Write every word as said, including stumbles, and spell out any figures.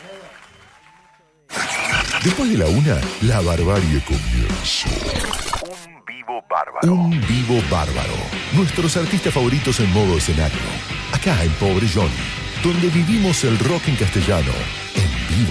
Después de la una, la barbarie comienza. Un vivo bárbaro. Un vivo bárbaro. Nuestros artistas favoritos en modo escenario. Acá en Pobre Johnny, donde vivimos el rock en castellano